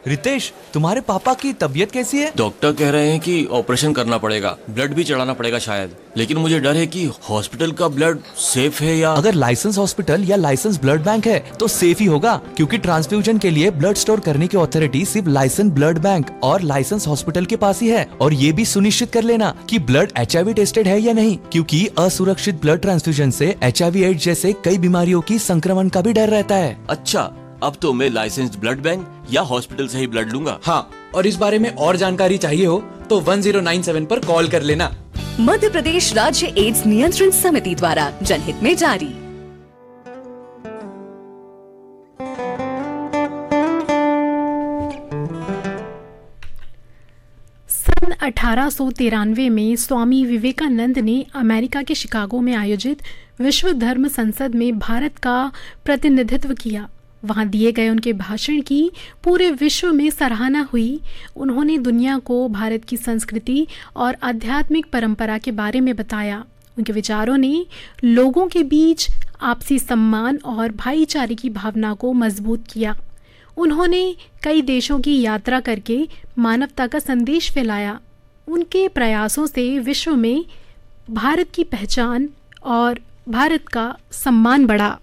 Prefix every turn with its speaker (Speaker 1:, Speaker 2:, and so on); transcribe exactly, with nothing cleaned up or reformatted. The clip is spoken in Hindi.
Speaker 1: रितेश, तुम्हारे पापा की तबीयत कैसी है?
Speaker 2: डॉक्टर कह रहे हैं कि ऑपरेशन करना पड़ेगा, ब्लड भी चढ़ाना पड़ेगा शायद, लेकिन मुझे डर है कि हॉस्पिटल का ब्लड सेफ है या...
Speaker 1: अगर लाइसेंस हॉस्पिटल या लाइसेंस ब्लड बैंक है तो सेफ ही होगा, क्योंकि ट्रांसफ्यूजन के लिए ब्लड स्टोर करने की अथॉरिटी सिर्फ लाइसेंस ब्लड बैंक और लाइसेंस हॉस्पिटल के पास ही है। और ये भी सुनिश्चित कर लेना कि blood H I we tested है या नहीं, क्योंकि असुरक्षित ब्लड ट्रांसफ्यूजन से एच आई वी एड्स जैसे कई बीमारियों की संक्रमण का भी डर रहता है।
Speaker 2: अच्छा, अब तो मैं लाइसेंस्ड ब्लड बैंक या हॉस्पिटल से ही ब्लड लूंगा।
Speaker 3: हाँ, और इस बारे में और जानकारी चाहिए हो तो वन ज़ीरो नाइन सेवन पर कॉल कर लेना।
Speaker 4: मध्य प्रदेश राज्य एड्स नियंत्रण समिति द्वारा जनहित में जारी।
Speaker 5: सन अठारह सौ तिरानवे में स्वामी विवेकानंद ने अमेरिका के शिकागो में आयोजित विश्व धर्म संसद में भारत का प्रतिनिधित्व किया। वहां दिए गए उनके भाषण की पूरे विश्व में सराहना हुई। उन्होंने दुनिया को भारत की संस्कृति और आध्यात्मिक परंपरा के बारे में बताया। उनके विचारों ने लोगों के बीच आपसी सम्मान और भाईचारे की भावना को मजबूत किया। उन्होंने कई देशों की यात्रा करके मानवता का संदेश फैलाया। उनके प्रयासों से विश्व में भारत की पहचान और भारत का सम्मान बढ़ा।